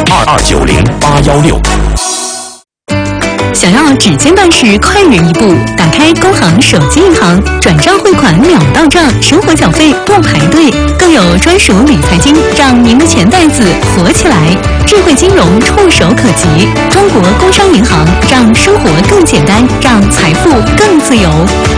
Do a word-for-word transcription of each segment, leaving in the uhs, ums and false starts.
二二九零八幺六。 想要指尖办事快人一步，打开工行手机银行，转账汇款秒到账，生活缴费不排队，更有专属理财金，让您的钱袋子活起来。智慧金融触手可及，中国工商银行让生活更简单，让财富更自由。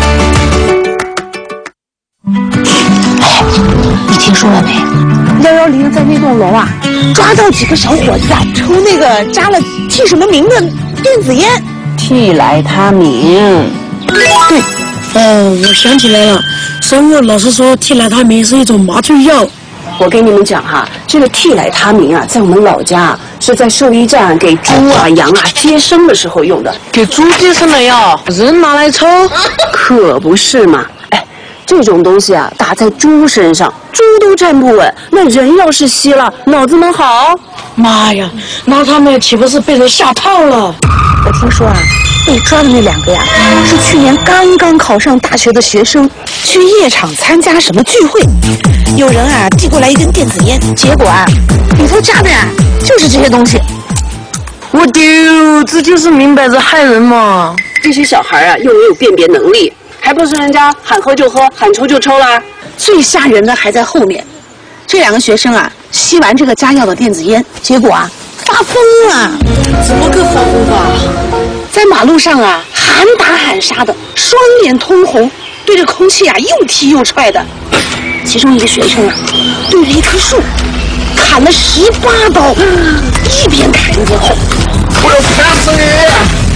你听说了没？幺幺零在那栋楼啊，抓到几个小伙子啊，抽那个扎了替什么名的电子烟。 替来他明。 对， 哦，我想起来了，上午老师说替来他明是一种麻醉药。 我跟你们讲哈，这个替来他明啊，在我们老家是在兽医站给猪啊、羊啊接生的时候用的。 给猪接生的药，人拿来抽？ 可不是嘛！哎，这种东西啊，打在猪身上，猪都站不稳，那人要是吸了，脑子能好？ 妈呀，那他们岂不是被人下套了？ 我听说啊，被抓的那两个呀，是去年刚刚考上大学的学生，去夜场参加什么聚会，有人啊递过来一根电子烟，结果啊，里头加的呀就是这些东西。 我丢，这就是明摆着害人嘛！ 这些小孩啊，又没有辨别能力，还不是人家喊喝就喝，喊抽就抽啦。 最吓人的还在后面，这两个学生啊，吸完这个加药的电子烟，结果啊发疯了。 怎么个发疯法？ 在马路上啊，喊打喊杀的，双脸通红，对着空气啊又踢又踹的。其中一个学生啊，对着一棵树砍了十八刀，一边砍一边吼：“ 我要砍死你！”